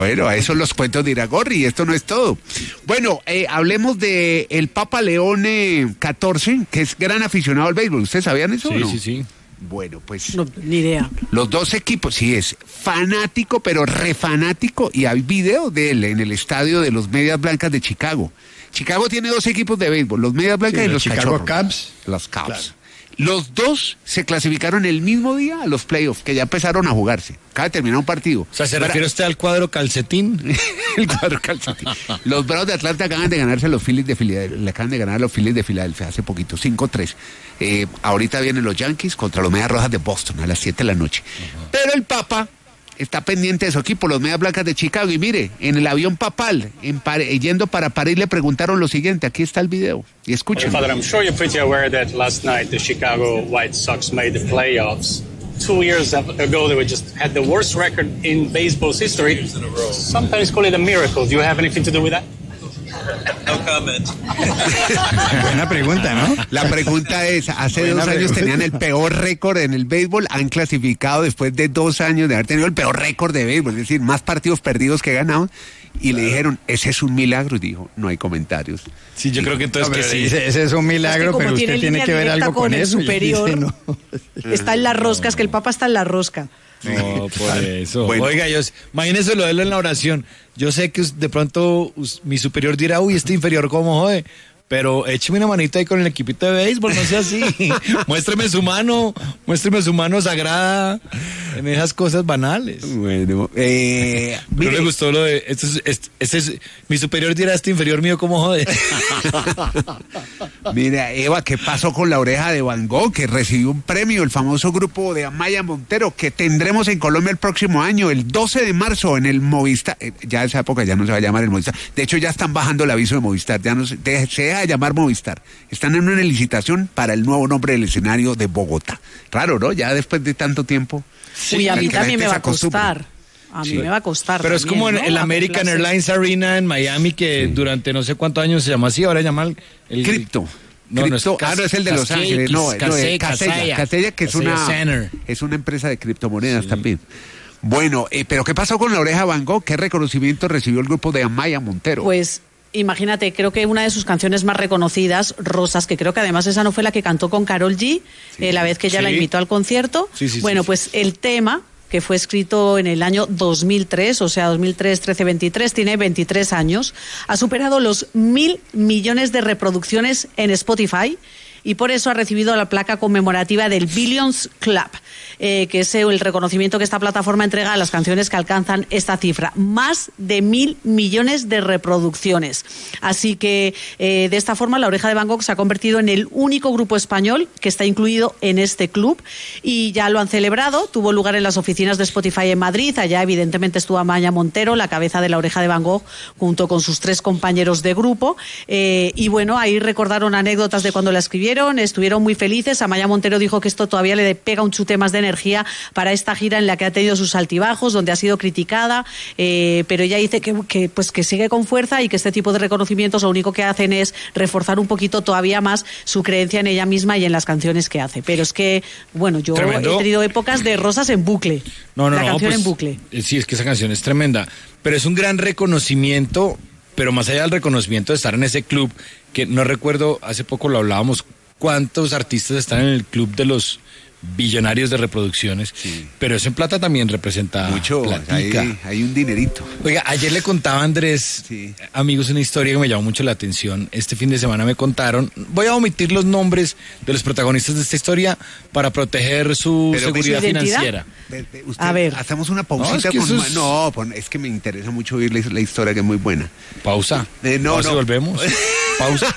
Bueno, a eso los cuentos de Iragorri, esto no es todo. Bueno, hablemos de el Papa León XIV, que es gran aficionado al béisbol. ¿Ustedes sabían eso o no? Sí. Bueno, pues... No, ni idea. Los dos equipos, sí, es fanático, pero refanático, y hay video de él en el estadio de los Medias Blancas de Chicago. Chicago tiene dos equipos de béisbol, los Medias Blancas y los Chicago Cachorros. Cubs. Los Cubs. Claro. Los dos se clasificaron el mismo día a los playoffs, que ya empezaron a jugarse. Acaba de terminar un partido. O sea, ¿se refiere usted al cuadro calcetín? El cuadro calcetín. Los Bravos de Atlanta acaban de ganarse a los Phillies de Filadelfia. Le acaban de ganar a los Phillies de Filadelfia hace poquito, 5-3. Ahorita vienen los Yankees contra los Medias Rojas de Boston a las 7 de la noche. Pero el Papa está pendiente de su equipo, los Medias Blancas de Chicago. Y mire, en el avión papal, yendo para París, le preguntaron lo siguiente. Aquí está el video. Y escuchen. Father, I'm sure you're pretty aware that last night the Chicago White Sox made the playoffs. 2 years ago, they were just had the worst record in baseball's history. Sometimes call it a miracle. Do you have anything to do with that? No comment. Buena pregunta, ¿no? La pregunta es, hace 2 años tenían el peor récord en el béisbol, han clasificado después de 2 años de haber tenido el peor récord de béisbol, es decir, más partidos perdidos que ganados, y le dijeron, ese es un milagro, y dijo, no hay comentarios. Sí, yo creo que entonces que sí. Ese es un milagro, pero usted tiene que ver algo con el eso. superior, Dice, no. está en las roscas, que el Papa está en la rosca. No, por eso. Bueno. Oiga, imagínese lo de él en la oración. Yo sé que de pronto mi superior dirá, uy, este inferior, ¿cómo jode? Pero écheme una manita ahí con el equipito de béisbol, no sea así. muéstreme su mano sagrada en esas cosas banales. Bueno, ¿No le gustó lo de, mi superior dirá, este inferior mío, ¿cómo jode? Mira, Eva, ¿qué pasó con la oreja de Van Gogh? Que recibió un premio, el famoso grupo de Amaya Montero, que tendremos en Colombia el próximo año, el 12 de marzo, en el Movistar. Ya esa época ya no se va a llamar el Movistar. De hecho, ya están bajando el aviso de Movistar. Ya no se deja de llamar Movistar. Están en una licitación para el nuevo nombre del escenario de Bogotá. Raro, ¿no? Ya después de tanto tiempo. Uy, a mí que la también gente me va se a costar. acostumbre. A mí me va a costar. Pero es también, como en ¿no? el American Acoplarse. Airlines Arena en Miami, que durante no sé cuántos años se llama así, ahora llama el Cripto. No, no es no es el de Los Ángeles, no, Casella, que es una empresa de criptomonedas también. Bueno, pero ¿qué pasó con la oreja Van Gogh? ¿Qué reconocimiento recibió el grupo de Amaya Montero? Pues imagínate, creo que una de sus canciones más reconocidas, Rosas, que creo que además esa no fue la que cantó con Karol G, la vez que ella la invitó al concierto. Pues el tema, que fue escrito en el año 2003, o sea, 2003, 13, 23, tiene 23 años, ha superado los 1.000 millones de reproducciones en Spotify, y por eso ha recibido la placa conmemorativa del Billions Club, que es el reconocimiento que esta plataforma entrega a las canciones que alcanzan esta cifra. Más de 1.000 millones de reproducciones. Así que de esta forma la Oreja de Van Gogh se ha convertido en el único grupo español que está incluido en este club, y ya lo han celebrado. Tuvo lugar en las oficinas de Spotify en Madrid. Allá evidentemente estuvo Amaya Montero, la cabeza de la Oreja de Van Gogh, junto con sus 3 compañeros de grupo. Y bueno, ahí recordaron anécdotas de cuando la escribieron. Estuvieron muy felices. Amaya Montero dijo que esto todavía le pega un chute más de energía para esta gira en la que ha tenido sus altibajos, donde ha sido criticada, pero ella dice que sigue con fuerza, y que este tipo de reconocimientos lo único que hacen es reforzar un poquito todavía más su creencia en ella misma y en las canciones que hace. Pero es que, bueno, yo he tenido épocas de Rosas en bucle. La canción en bucle. Sí, es que esa canción es tremenda, pero es un gran reconocimiento, pero más allá del reconocimiento de estar en ese club, que no recuerdo, hace poco lo hablábamos, cuántos artistas están en el club de los billonarios de reproducciones, pero eso en plata también representa mucho, hay un dinerito. Oiga, ayer le contaba a Andrés, amigos, una historia que me llamó mucho la atención. Este fin de semana me contaron, voy a omitir los nombres de los protagonistas de esta historia para proteger su seguridad financiera. A ver, hacemos una pausita. Es que me interesa mucho oír la historia, que es muy buena. Pausa. Volvemos. Pausa.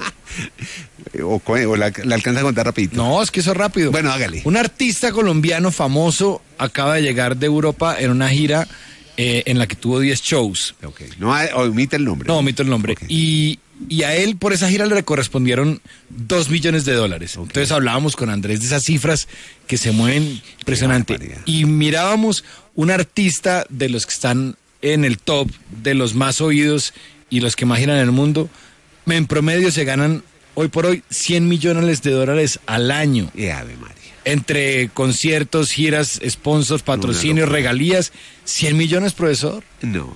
O la alcanza a contar rapidito. No, es que eso es rápido. Bueno, hágale. Un artista colombiano famoso acaba de llegar de Europa en una gira en la que tuvo 10 shows. Okay. No omite el nombre. No, omito el nombre. Okay. Y a él por esa gira le correspondieron $2 millones. Okay. Entonces hablábamos con Andrés de esas cifras que se mueven impresionante. Y mirábamos un artista de los que están en el top, de los más oídos y los que más giran en el mundo. En promedio se ganan hoy por hoy $100 millones al año. Ave María. Entre conciertos, giras, sponsors, patrocinios, regalías, 100 millones, profesor. No.